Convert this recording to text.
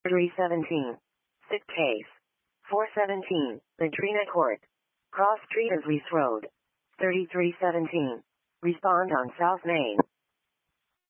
317. Sick case. 417. Latrina Court. Cross Street of Lease Road. 3317. Respond on South Main.